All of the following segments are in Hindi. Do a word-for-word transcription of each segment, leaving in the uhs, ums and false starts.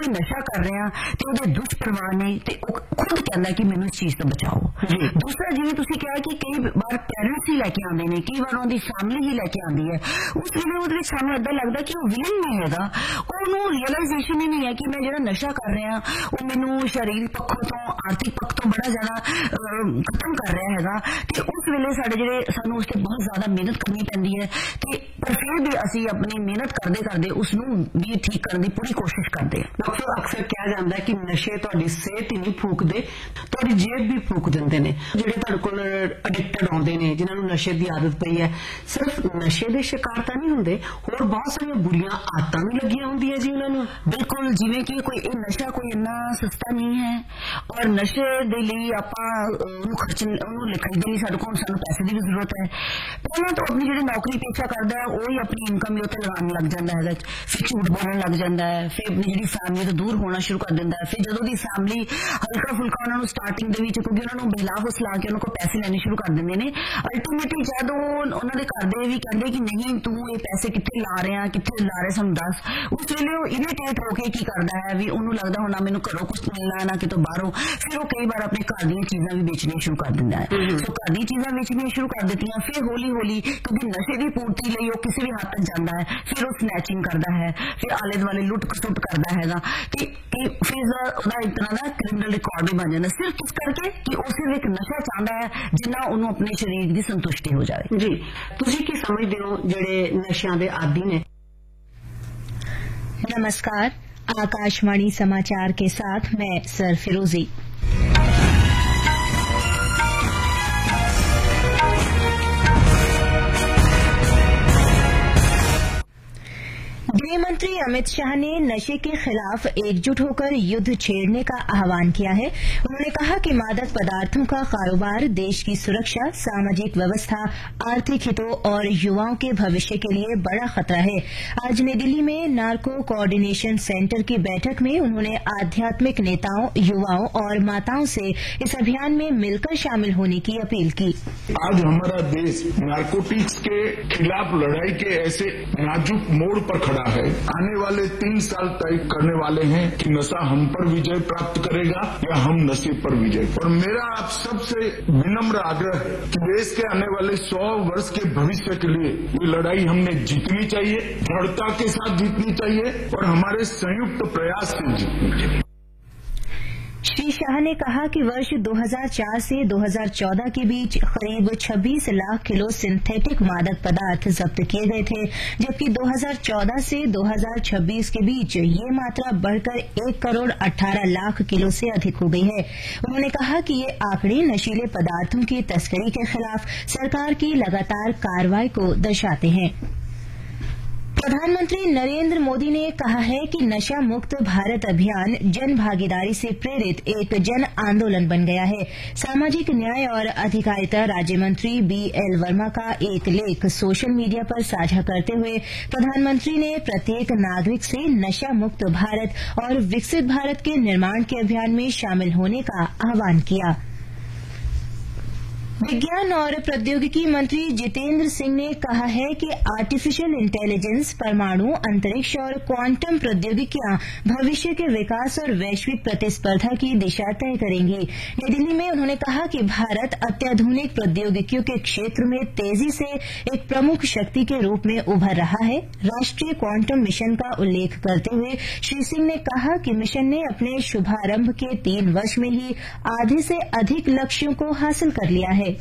नशा कर रहे हैं ਤੇ ਉਹਦੇ ਦੁਸ਼ਪ੍ਰਭਾਵ ਨੇ ਤੇ ਉਹ ਖੁਦ ਕਹਿੰਦਾ ਕਿ ਮੈਨੂੰ ਇਸ ਚੀਜ਼ ਤੋਂ ਬਚਾਓ। ਦੂਸਰਾ ਜਿਵੇਂ ਤੁਸੀਂ ਕਿਹਾ ਕਿ ਕਈ ਵਾਰ ਪੈਰੈਂਟਸ ਹੀ ਲੈ ਕੇ ਆਉਂਦੇ ਨੇ, ਕਈ ਵਾਰ ਉਹਦੀ ਫੈਮਿਲੀ ਹੀ ਲੈ ਕੇ ਆਉਂਦੀ ਹੈ, ਉਸ ਵੇਲੇ ਉਹਦੇ ਵਿੱਚ ਸਾਨੂੰ ਏਦਾਂ ਲੱਗਦਾ ਕਿ ਉਹ ਵਿਲਨ ਨਹੀਂ ਹੈਗਾ, ਉਹਨੂੰ ਰਿਅਲਾਈਜੇਸ਼ਨ ਹੀ ਨਹੀਂ ਹੈ ਕਿ ਮੈਂ ਜਿਹੜਾ ਨਸ਼ਾ ਕਰ ਰਿਹਾ ਉਹ ਮੈਨੂੰ ਸਰੀਰਕ ਪੱਖੋਂ ਤੋਂ ਆਰਥਿਕ ਪੱਖ ਤੋਂ ਬੜਾ ਜ਼ਿਆਦਾ ਖਤਮ ਕਰ ਰਿਹਾ ਹੈਗਾ ਤੇ ਉਸ ਵੇਲੇ ਸਾਡੇ ਜਿਹੜੇ ਸਾਨੂੰ ਉਸ ਤੇ ਬਹੁਤ ਜ਼ਿਆਦਾ ਮਿਹਨਤ ਕਰਨੀ ਪੈਂਦੀ ਹੈ ਤੇ ਪਰ ਫਿਰ ਵੀ ਅਸੀਂ ਆਪਣੀ ਮਿਹਨਤ ਕਰਦੇ ਕਰਦੇ ਉਸ ਨੂੰ ਵੀ ਠੀਕ ਕਰਨ ਦੀ ਪੂਰੀ ਕੋਸ਼ਿਸ਼ ਕਰਦੇ ਹਾਂ। ਡਾਕਟਰ ਅਕਸਰ ਕਿਹਾ ਜਾਂਦਾ ਹੈ ਕਿ ਨਸ਼ੇ ਤੁਹਾਡੀ ਸਿਹਤ ਹੀ ਨਹੀਂ ਫੂਕਦੇ, ਤੁਹਾਡੀ ਜੇਬ ਵੀ ਫੂਕ ਦਿੰਦੇ ਨੇ। ਜਿਹੜੇ ਤੁਹਾਡੇ ਕੋਲ ਅਡਿਕਟਡ ਆਉਂਦੇ ਨੇ, ਜਿਨ੍ਹਾਂ ਨੂੰ ਨਸ਼ੇ ਦੀ ਆਦਤ ਪਈ ਹੈ, ਸਿਰਫ ਨਸ਼ੇ ਦੇ ਸ਼ਿਕਾਰ ਤਾਂ ਨਹੀਂ ਹੁੰਦੇ, ਹੋਰ ਬਹੁਤ ਸਾਰੀਆਂ ਬੁਰੀਆਂ ਆਦਤਾਂ ਵੀ ਲੱਗੀਆਂ ਹੁੰਦੀਆਂ ਜੀ ਉਹਨਾਂ ਨੂੰ। ਬਿਲਕੁਲ, ਜਿਵੇਂ ਕਿ ਕੋਈ ਇਹ ਨਸ਼ਾ ਕੋਈ ਇੰਨਾ ਸਸਤਾ ਨਹੀਂ ਹੈ ਔਰ ਨਸ਼ੇ ਦੇ ਲਈ ਆਪਾਂ ਉਹਨੂੰ ਖਰਚਣ ਉਹਨੂੰ ਖਰੀਦਣ ਲਈ ਸਾਡੇ ਕੋਲ ਸਾਨੂੰ ਪੈਸੇ ਦੀ ਵੀ ਜ਼ਰੂਰਤ ਹੈ। ਪਹਿਲਾਂ ਤਾਂ ਆਪਣੀ ਜਿਹੜੀ ਨੌਕਰੀ ਪੇਸ਼ਾ ਕਰਦਾ ਹੈ ਉਹ ਹੀ ਆਪਣੀ ਇਨਕਮ ਵੀ ਉੱਤੇ ਲਗਾਉਣ ਲੱਗ ਜਾਂਦਾ ਹੈਗਾ, ਫਿਰ ਝੂਠ ਬੋਲਣ ਲੱਗ ਜਾਂਦਾ ਹੈ, ਫਿਰ ਆਪਣੀ ਜਿਹੜੀ ਫੈਮਿਲੀ ਤੋਂ ਦੂਰ ਹੋਣਾ ਸ਼ੁਰੂ ਕਰ ਦਿੰਦਾ ਹੈ। ਫਿਰ ਜਦੋਂ ਦੀ ਫੈਮਿਲੀ ਹਲਕਾ ਫੁਲਕਾ ਉਹਨਾਂ ਨੂੰ ਸਟਾਰਟਿੰਗ ਦੇ ਵਿੱਚ ਕਿਉਂਕਿ ਉਹਨਾਂ ਨੂੰ ਬਹਿਲਾ ਫੁਸਲਾ ਕੇ ਉਹਨਾਂ ਕੋਲ ਪੈਸੇ ਲੈਣੇ ਸ਼ੁਰੂ ਕਰ ਦਿੰਦੇ ਨੇ, ਅਲਟੀਮੇਟਲੀ ਜਦ ਉਹ ਉਹਨਾਂ ਦੇ ਘਰ ਦੇ ਵੀ ਕਹਿੰਦੇ ਕਿ ਨਹੀਂ ਤੂੰ ਇਹ ਪੈਸੇ ਕਿੱਥੇ ਲਾ ਰਿਹਾ ਕਿੱਥੇ ਲਾ ਰਿਹਾ ਸਾਨੂੰ ਦੱਸ, ਉਸ ਵੇਲੇ ਉਹ ਇਰੀਟੇਟ ਹੋ ਕੇ ਕੀ ਕਰਦਾ ਹੈ ਵੀ ਉਹਨੂੰ ਲੱਗਦਾ ਹੁਣ ਨਾ ਮੈਨੂੰ ਘਰੋਂ ਕੁਛ ਮਿਲਣਾ ਨਾ ਕਿਤੋਂ ਬਾਹਰੋਂ, ਫਿਰ ਉਹ ਕਈ ਵਾਰ ਆਪਣੇ ਘਰ ਦੀਆਂ ਚੀਜ਼ਾਂ ਵੀ ਵੇਚਣੀਆਂ ਸ਼ੁਰੂ ਕਰ ਦਿੰਦਾ ਹੈ। ਸੋ ਘਰ ਦੀਆਂ ਚੀਜ਼ਾਂ ਵੇਚਣੀਆਂ ਸ਼ੁਰੂ ਕਰ ਦਿੱਤੀਆਂ, ਫਿਰ ਹੌਲੀ ਹੌਲੀ ਕਿਉਂਕਿ ਨਸ਼ੇ ਦੀ ਪੂਰਤੀ ਲਈ ਉਹ ਕਿਸੇ ਵੀ ਹੱਦ ਤੱਕ ਜਾਂਦਾ ਹੈ, ਫਿਰ ਉਹ ਸਨੈਚਿੰਗ ਕਰਦਾ ਹੈ, ਫਿਰ ਆਲੇ ਦੁਆਲੇ ਲੁੱਟ ਖਸੁੱਟ ਕਰਦਾ ਹੈਗਾ ਤੇ ਫਿਰ ਉਹਦਾ ਇੱਕ ਤਰ੍ਹਾਂ ਦਾ ਕ੍ਰਿਮੀਨਲ ਰਿਕਾਰਡ ਵੀ ਬਣ ਜਾਂਦਾ, ਸਿਰਫ ਇਸ ਕਰਕੇ ਕਿ ਉਹ ਸਿਰਫ ਇੱਕ ਨਸ਼ਾ ਚਾਹੁੰਦਾ ਹੈ ਜਿੰਨਾ ਉਹਨੂੰ ਆਪਣੇ ਸਰੀਰ ਦੀ ਸੰਤੁਸ਼ਟੀ ਹੋ ਜਾਵੇ। ਜੀ, ਤੁਸੀਂ ਕੀ ਸਮਝਦੇ ਹੋ ਜਿਹੜੇ ਨਸ਼ਿਆਂ ਦੇ ਆਦੀ ਨੇ? नमस्कार, आकाशवाणी समाचार के साथ मैं सरफिरोजी। गृहमंत्री अमित शाह ने नशे के खिलाफ एकजुट होकर युद्ध छेड़ने का आह्वान किया है। उन्होंने कहा कि मादक पदार्थों का कारोबार देश की सुरक्षा, सामाजिक व्यवस्था, आर्थिक हितों और युवाओं के भविष्य के लिए बड़ा खतरा है। आज नई दिल्ली में नार्को कोऑर्डिनेशन सेंटर की बैठक में उन्होंने आध्यात्मिक नेताओं, युवाओं और माताओं से इस अभियान में मिलकर शामिल होने की अपील की। आज हमारा देश नार्कोटिक्स के खिलाफ लड़ाई के ऐसे नाजुक मोड़ पर खड़ा है। आने वाले तीन साल तय करने वाले हैं कि नशा हम पर विजय प्राप्त करेगा या हम नशे पर विजय। और मेरा आप सबसे विनम्र आग्रह है कि देश के आने वाले सौ वर्ष के भविष्य के लिए ये लड़ाई हमने जीतनी चाहिए, दृढ़ता के साथ जीतनी चाहिए और हमारे संयुक्त प्रयास से जीतनी चाहिए। श्री शाह ने कहा कि वर्ष दो हज़ार चार से दो हज़ार चौदह के बीच करीब छब्बीस लाख किलो सिंथेटिक मादक पदार्थ जब्त किए गए थे, जबकि दो हज़ार चौदह से दो हज़ार छब्बीस के बीच ये मात्रा बढ़कर एक करोड़ अठारह लाख किलो से अधिक हो गई है। उन्होंने कहा कि ये आंकड़े नशीले पदार्थों की तस्करी के खिलाफ सरकार की लगातार कार्रवाई को दर्शाते हैं। प्रधानमंत्री नरेंद्र मोदी ने कहा है कि नशा मुक्त भारत अभियान जन भागीदारी से प्रेरित एक जन आंदोलन बन गया है। सामाजिक न्याय और अधिकारिता राज्य मंत्री बी एल वर्मा का एक लेख सोशल मीडिया पर साझा करते हुए प्रधानमंत्री ने प्रत्येक नागरिक से नशा मुक्त भारत और विकसित भारत के निर्माण के अभियान में शामिल होने का आह्वान किया। विज्ञान और प्रौद्योगिकी मंत्री जितेंद्र सिंह ने कहा है कि आर्टिफिशियल इंटेलिजेंस, परमाणु, अंतरिक्ष और क्वांटम प्रौद्योगिकियां भविष्य के विकास और वैश्विक प्रतिस्पर्धा की दिशा तय करेंगी। नई दिल्ली में उन्होंने कहा कि भारत अत्याधुनिक प्रौद्योगिकियों के क्षेत्र में तेजी से एक प्रमुख शक्ति के रूप में उभर रहा है। राष्ट्रीय क्वांटम मिशन का उल्लेख करते हुए श्री सिंह ने कहा कि मिशन ने अपने शुभारंभ के तीन वर्ष में ही आधे से अधिक लक्ष्यों को हासिल कर लिया है।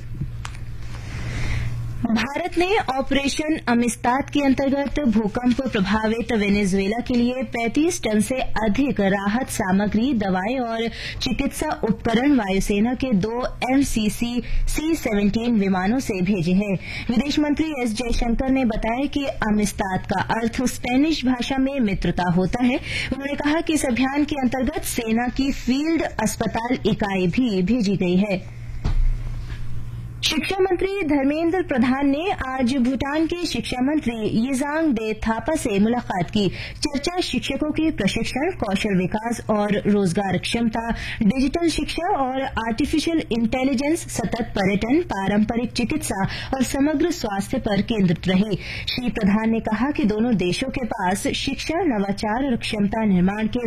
भारत ने ऑपरेशन अमिस्ताद के अंतर्गत भूकंप प्रभावित वेनेजुएला के लिए पैंतीस टन से अधिक राहत सामग्री, दवाएं और चिकित्सा उपकरण वायुसेना के दो एमसीसी सी सत्रह विमानों से भेजे हैं। विदेश मंत्री एस जयशंकर ने बताया कि अमिस्ताद का अर्थ स्पेनिश भाषा में मित्रता होता है। उन्होंने कहा कि इस अभियान के अंतर्गत सेना की फील्ड अस्पताल इकाई भी भेजी गई है। शिक्षा मंत्री धर्मेंद्र प्रधान ने आज भूटान के शिक्षा मंत्री यिजांग डे थापा से मुलाकात की। चर्चा शिक्षकों के प्रशिक्षण, कौशल विकास और रोजगार क्षमता, डिजिटल शिक्षा और आर्टिफिशियल इंटेलिजेंस, सतत पर्यटन, पारंपरिक चिकित्सा और समग्र स्वास्थ्य पर केंद्रित रही। श्री प्रधान ने कहा कि दोनों देशों के पास शिक्षा, नवाचार और क्षमता निर्माण के